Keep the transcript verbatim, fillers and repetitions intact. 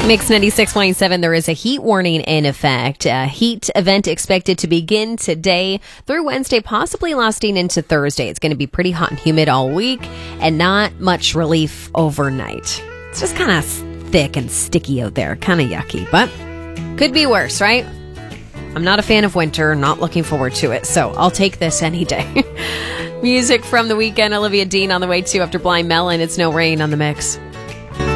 Mix ninety-six point seven, there is a heat warning in effect. A heat event expected to begin today through Wednesday, possibly lasting into Thursday. It's going to be pretty hot and humid all week and not much relief overnight. It's just kind of thick and sticky out there, kind of yucky, but could be worse, right? I'm not a fan of winter, not looking forward to it, so I'll take this any day. Music from The Weeknd, Olivia Dean on the way too after Blind Melon. It's No Rain on the Mix.